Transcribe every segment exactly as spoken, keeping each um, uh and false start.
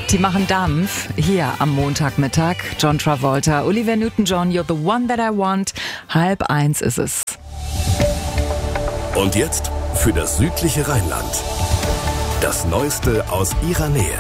Die machen Dampf hier am Montagmittag. John Travolta, Olivia Newton-John, You're the One That I Want. Halb eins ist es. Und jetzt für das südliche Rheinland. Das Neueste aus ihrer Nähe.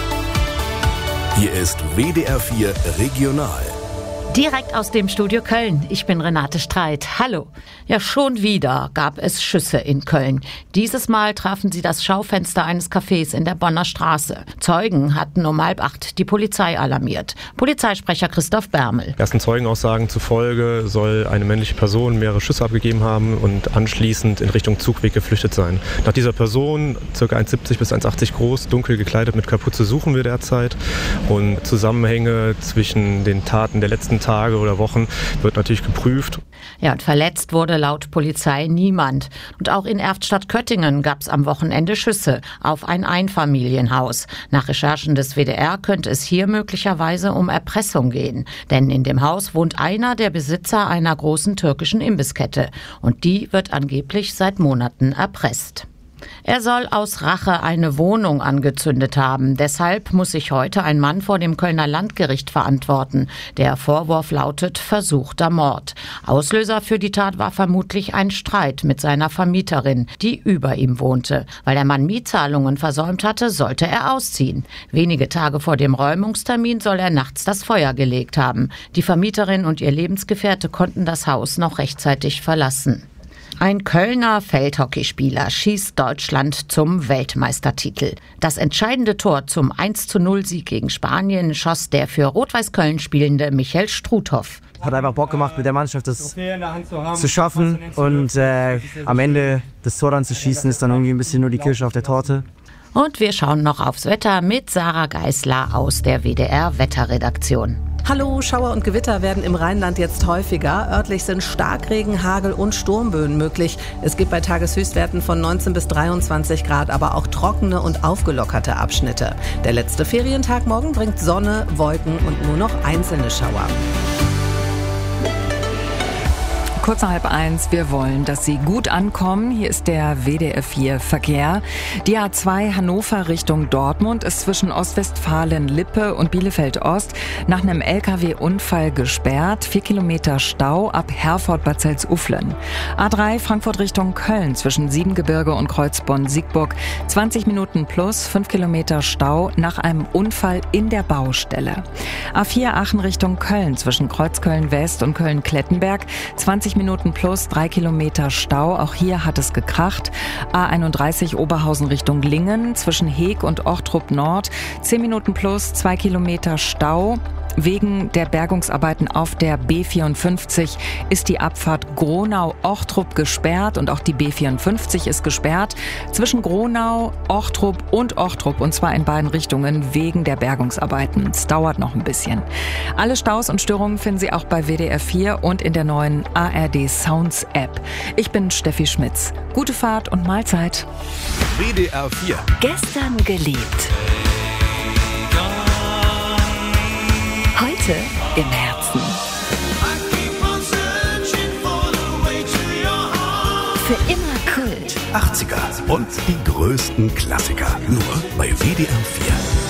Hier ist W D R vier Regional. Direkt aus dem Studio Köln. Ich bin Renate Streit. Hallo. Ja, schon wieder gab es Schüsse in Köln. Dieses Mal trafen sie das Schaufenster eines Cafés in der Bonner Straße. Zeugen hatten um halb acht die Polizei alarmiert. Polizeisprecher Christoph Bermel. Ersten Zeugenaussagen zufolge soll eine männliche Person mehrere Schüsse abgegeben haben und anschließend in Richtung Zugweg geflüchtet sein. Nach dieser Person, ca. eins siebzig bis eins achtzig groß, dunkel gekleidet mit Kapuze, suchen wir derzeit. Und Zusammenhänge zwischen den Taten der letzten Tage oder Wochen wird natürlich geprüft. Ja, und verletzt wurde laut Polizei niemand. Und auch in Erftstadt-Köttingen gab es am Wochenende Schüsse auf ein Einfamilienhaus. Nach Recherchen des W D R könnte es hier möglicherweise um Erpressung gehen. Denn in dem Haus wohnt einer der Besitzer einer großen türkischen Imbisskette. Und die wird angeblich seit Monaten erpresst. Er soll aus Rache eine Wohnung angezündet haben. Deshalb muss sich heute ein Mann vor dem Kölner Landgericht verantworten. Der Vorwurf lautet versuchter Mord. Auslöser für die Tat war vermutlich ein Streit mit seiner Vermieterin, die über ihm wohnte. Weil der Mann Mietzahlungen versäumt hatte, sollte er ausziehen. Wenige Tage vor dem Räumungstermin soll er nachts das Feuer gelegt haben. Die Vermieterin und ihr Lebensgefährte konnten das Haus noch rechtzeitig verlassen. Ein Kölner Feldhockeyspieler schießt Deutschland zum Weltmeistertitel. Das entscheidende Tor zum eins zu null Sieg gegen Spanien schoss der für Rot-Weiß Köln spielende Michael Struthoff. Hat einfach Bock gemacht, mit der Mannschaft das zu schaffen und äh, am Ende das Tor dann zu schießen, ist dann irgendwie ein bisschen nur die Kirsche auf der Torte. Und wir schauen noch aufs Wetter mit Sarah Geisler aus der W D R-Wetterredaktion. Hallo, Schauer und Gewitter werden im Rheinland jetzt häufiger. Örtlich sind Starkregen, Hagel und Sturmböen möglich. Es gibt bei Tageshöchstwerten von neunzehn bis dreiundzwanzig Grad, aber auch trockene und aufgelockerte Abschnitte. Der letzte Ferientag morgen bringt Sonne, Wolken und nur noch einzelne Schauer. Kurz nach halb eins, wir wollen, dass Sie gut ankommen. Hier ist der W D R vier Verkehr. Die A zwei Hannover Richtung Dortmund ist zwischen Ostwestfalen-Lippe und Bielefeld-Ost nach einem L K W-Unfall gesperrt. Vier Kilometer Stau ab Herford-Bad Salzuflen. A drei Frankfurt Richtung Köln zwischen Siebengebirge und Kreuzbonn-Siegburg. zwanzig Minuten plus, fünf Kilometer Stau nach einem Unfall in der Baustelle. A vier Aachen Richtung Köln zwischen Kreuzköln-West und Köln-Klettenberg. zwanzig Minuten plus, drei Kilometer Stau. Auch hier hat es gekracht. A einunddreißig Oberhausen Richtung Lingen zwischen Heeg und Ochtrup Nord. zehn Minuten plus, zwei Kilometer Stau. Wegen der Bergungsarbeiten auf der B vierundfünfzig ist die Abfahrt Gronau-Ochtrup gesperrt und auch die B vierundfünfzig ist gesperrt zwischen Gronau, Ochtrup und Ochtrup und zwar in beiden Richtungen wegen der Bergungsarbeiten. Es dauert noch ein bisschen. Alle Staus und Störungen finden Sie auch bei W D R vier und in der neuen A R D Sounds App. Ich bin Steffi Schmitz. Gute Fahrt und Mahlzeit. W D R vier. Gestern geliebt. Heute im Herzen. Für immer Kult. achtziger und die größten Klassiker. Nur bei W D R vier.